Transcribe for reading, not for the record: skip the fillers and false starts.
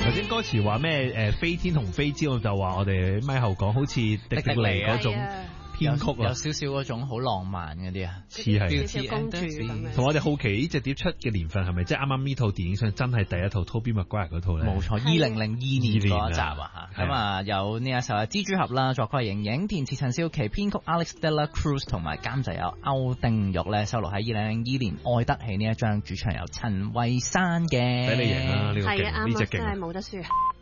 頭先歌詞話咩飛天同飛招，就話我哋咪後講好似迪士尼嗰種編曲有少少嗰種好浪漫嗰啲啊， 似係小公主咁樣。 同我哋好奇呢隻碟出嘅年份係咪即係啱啱呢套電影上真係第一套 Tobey Maguire 嗰套咧？ 冇錯，2002年嗰一集啊嚇。咁啊有呢一首係蜘蛛俠啦，作曲係盈盈，填詞陳少琪，編曲 Alex Dela Cruz 同埋監製有歐丁玉咧，收錄喺2002年愛得起呢一張，主唱有陳慧珊嘅。 俾你贏啦，呢個勁，呢隻勁真係冇得輸。